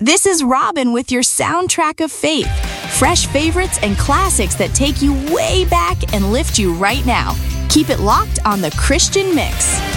This is Robin with your soundtrack of faith. Fresh favorites and classics that take you way back and lift you right now. Keep it locked on The Christian Mix.